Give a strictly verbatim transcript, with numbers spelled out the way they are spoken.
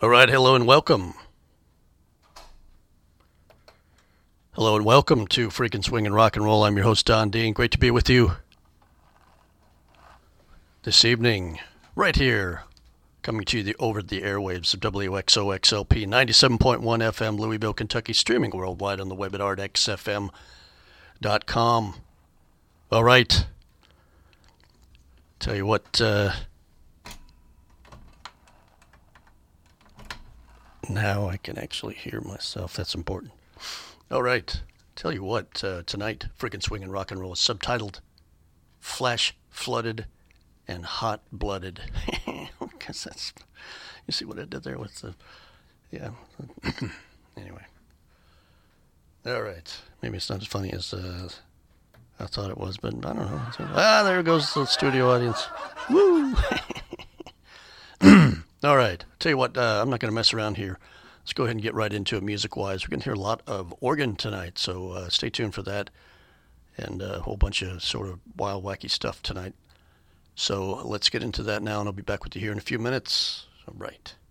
All right, hello and welcome. Hello and welcome to Freakin' Swing and Rock and Roll. I'm your host, Don Dean. Great to be with you this evening, right here, coming to you the, over the airwaves of W X O X L P ninety-seven point one F M, Louisville, Kentucky, streaming worldwide on the web at art x f m dot com. All right. Tell you what, uh, now I can actually hear myself. That's important. All right. Tell you what, uh, tonight, Freakin' Swing and Rock and Roll is subtitled Flash Flooded and Hot-Blooded. Because that's, you see what I did there with the, yeah. Anyway. All right. Maybe it's not as funny as uh, I thought it was, but I don't know. Ah, there goes the studio audience. Woo! All right. Tell you what, uh, I'm not going to mess around here. Let's go ahead and get right into it music-wise. We're going to hear a lot of organ tonight, so uh, stay tuned for that. And uh, a whole bunch of sort of wild, wacky stuff tonight. So let's get into that now, and I'll be back with you here in a few minutes. All right.